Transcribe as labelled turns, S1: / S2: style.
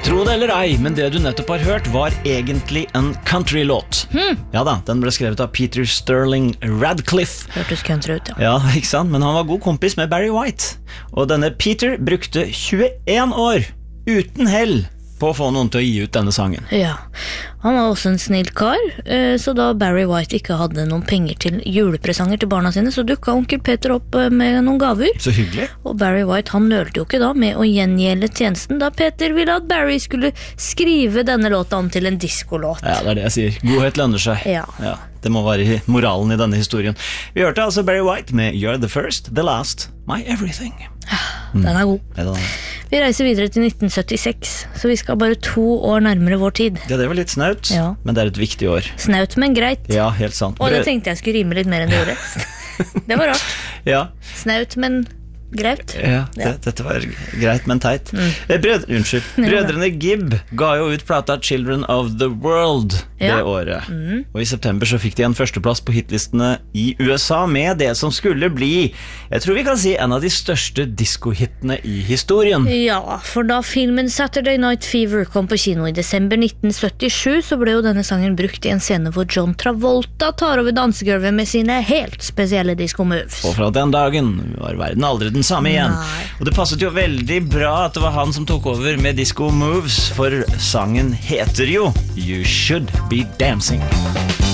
S1: Tro det eller ei, men det du nettopp har hørt var egentlig en country-låt. Ja da, den ble skrevet av Peter Sterling Radcliffe.
S2: Hørtes country ut, ja.
S1: Ja, ikke sant? Men han var god kompis med Barry White. Og denne Peter brukte 21 år uten hell på å få noen til å gi ut denne sangen.
S2: Ja, han var også en snill kar, så da Barry White ikke hadde noen penger til julepresanger til barna sine, så dukket onkel Peter opp med noen gaver.
S1: Så hyggelig.
S2: Og Barry White, han nølte jo ikke da med å gjengjelde tjenesten, da Peter ville at Barry skulle skrive denne låta om til en diskolåt.
S1: Ja, det er det jeg sier. Godhet lønner seg.
S2: Ja.
S1: Det må være moralen i denne historien. Vi hørte altså Barry White med You're the First, The Last, My Everything.
S2: Den er god.
S1: Ja, den er.
S2: Vi reiser videre til 1976, så vi skal bare 2 år nærmere vår tid.
S1: Ja, det var litt snaut, men det er et viktig år.
S2: Snaut, men greit.
S1: Ja, helt sant.
S2: Og det tenkte jeg skulle rime litt mer enn det gjorde. Det var rart.
S1: Ja.
S2: Snaut, men greit.
S1: Ja, dette var greit, men teit. Brødrene Gibb ga jo ut plata Children of the World det året. Og i september så fikk de en førsteplass på hitlistene i USA med det som skulle bli, jeg tror vi kan si, en av de største diskohittene i historien.
S2: Ja, for da filmen Saturday Night Fever kom på kino i desember 1977, så ble jo denne sangen brukt i en scene hvor John Travolta tar over dansegulvet med sine helt spesielle disco-moves.
S1: Og fra den dagen var verden aldri den samme igjen. Og det passet jo veldig bra at det var han som tok over med disco moves, for sangen heter jo You Should Be Dancing.